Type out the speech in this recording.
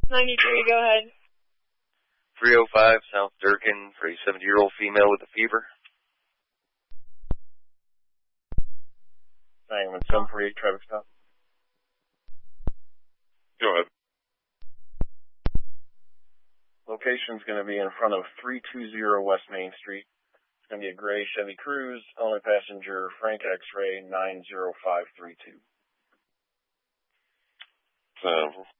93, go ahead. 305 South Durkin for a 70-year-old female with a fever. 91748, traffic stop. Go ahead. Location's going to be in front of 320 West Main Street. It's going to be a gray Chevy Cruze, only passenger Frank X-Ray 90532.